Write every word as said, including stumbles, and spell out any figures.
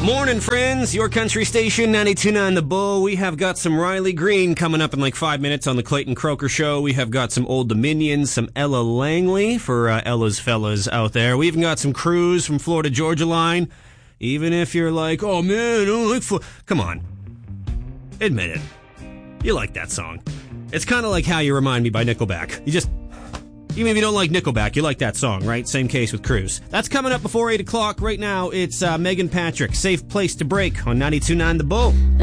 Morning, friends. Your country station, ninety-two point nine The Bull. We have got some Riley Green coming up in like five minutes on the Clayton Croker Show. We have got some Old Dominion, some Ella Langley for uh, Ella's fellas out there. We even got some Cruise from Florida Georgia Line. Even if you're like, oh man, I don't like Flo-. Come on. Admit it. You like that song. It's kind of like How You Remind Me by Nickelback. You just... Even if you don't like Nickelback, you like that song, right? Same case with Cruise. That's coming up before eight o'clock. Right now, it's uh, Megan Patrick, Safe Place to Break on ninety-two point nine The Bull.